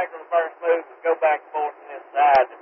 back on the first move and go back and forth on this side.